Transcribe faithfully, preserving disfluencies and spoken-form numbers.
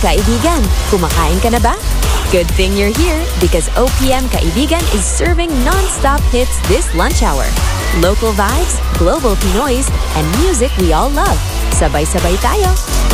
Kaibigan, kumakain ka na ba? Good thing you're here because O P M Kaibigan is serving non-stop hits this lunch hour. Local vibes, global Pinoys, and music we all love. Sabay-sabay tayo!